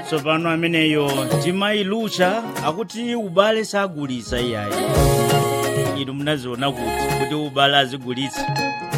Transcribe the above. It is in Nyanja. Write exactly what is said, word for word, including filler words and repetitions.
tsopano ameneyo timailucha akuti ubale sagulitsa iyayi. Inu munaziona kuti kuti ubale azigulitsa